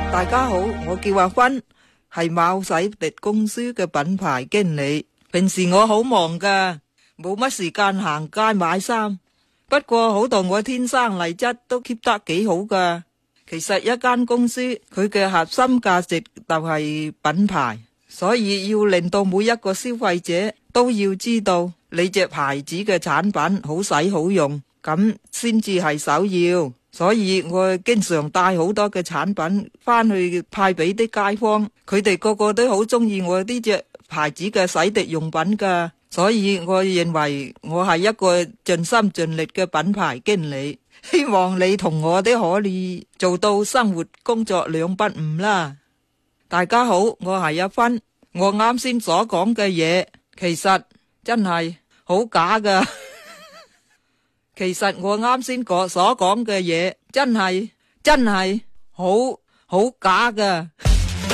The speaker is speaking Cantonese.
大家好，我叫阿芬，係貓洗迪公司嘅品牌經理。平時我好忙噶，冇乜時間行街買衫。不過好在我天生麗質都 keep 得幾好噶。其實一間公司佢嘅核心價值就係品牌，所以要令到每一個消費者都要知道你隻牌子嘅產品好使好用，咁先至係首要。所以我經常帶好多嘅產品翻去派俾啲街坊，佢哋個個都好中意我呢隻牌子嘅洗滌用品噶。所以我認為我係一個盡心盡力嘅品牌經理，希望你同我都可以做到生活工作兩不誤啦。大家好，我係阿芬。我啱先所講嘅嘢其實真係好假噶。其實我啱先所講嘅嘢真係好假噶。